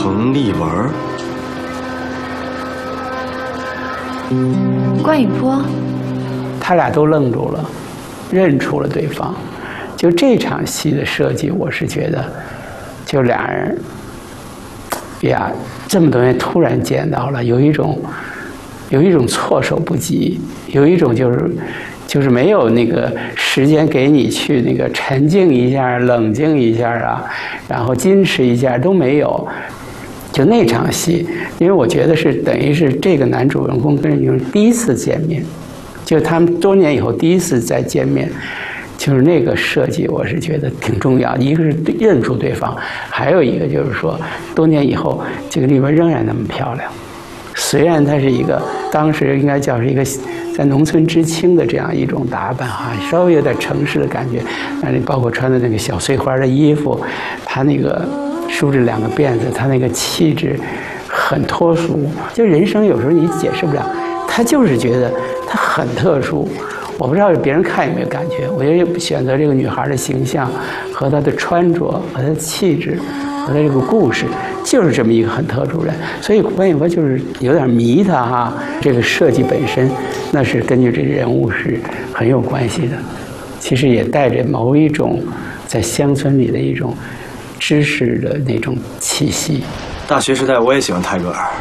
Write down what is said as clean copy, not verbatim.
程立文。 关雨波， 他俩都愣住了，认出了对方。就这场戏的设计，我是觉得，就俩人呀，这么多年突然见到了，有一种措手不及，有一种就是没有那个时间给你去那个沉静一下、冷静一下啊，然后矜持一下都没有。就那场戏，因为我觉得是等于是这个男主人公跟女主第一次见面，就他们多年以后第一次再见面。就是那个设计，我是觉得挺重要。一个是认出对方，还有一个就是说，多年以后，这个丽文仍然那么漂亮。虽然她是一个当时应该叫是一个在农村知青的这样一种打扮哈，稍微有点城市的感觉，但是包括穿的那个小碎花的衣服，她那个梳着两个辫子，她那个气质很脱俗。就人生有时候你解释不了，她就是觉得她很特殊。我不知道别人看有没有感觉，我觉得选择这个女孩的形象和她的穿着和她的气质和她这个故事，就是这么一个很特殊人。所以关雨波就是有点迷她哈，这个设计本身那是根据这人物是很有关系的，其实也带着某一种在乡村里的一种知识的那种气息。 大学时代我也喜欢泰戈尔。